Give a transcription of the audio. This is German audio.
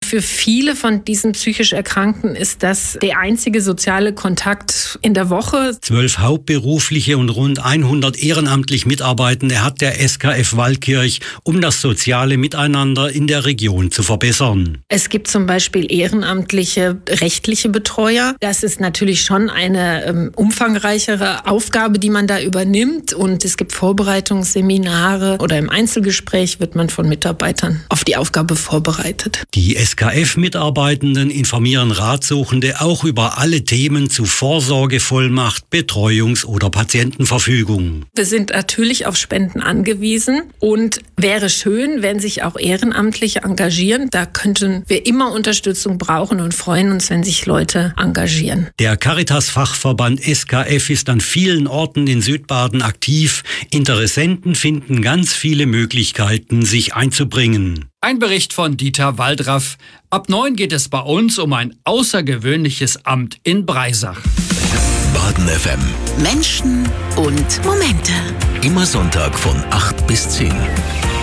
für viele von diesen psychisch Erkrankten ist das der einzige soziale Kontakt in der Woche. 12 hauptberufliche und rund 100 ehrenamtlich Mitarbeitende hat der SKF Waldkirch, um das soziale Miteinander in der Region zu verbessern. Es gibt zum Beispiel ehrenamtliche rechtliche Betreuer. Das ist natürlich schon eine umfangreichere Aufgabe, die man da übernimmt. Und es gibt Vorbereitungsseminare oder im Einzelgespräch wird man von Mitarbeitern auf die Aufgabe vorbereitet. Die SKF-Mitarbeitenden informieren Ratsuchende auch über alle Themen zu Vorsorgevollmacht, Betreuungs- oder Patientenverfügung. Wir sind natürlich auf Spenden angewiesen und wäre schön, wenn sich auch Ehrenamtliche engagieren. Da könnten wir immer Unterstützung brauchen und freuen uns, wenn sich Leute engagieren. Der Caritas-Fachverband SKF ist an vielen Orten in Südbaden aktiv. Interessenten finden ganz viele Möglichkeiten, sich einzubringen. Ein Bericht von Dieter Waldraff. Ab 9 geht es bei uns um ein außergewöhnliches Amt in Breisach. Baden FM. Menschen und Momente. Immer Sonntag von 8 bis 10.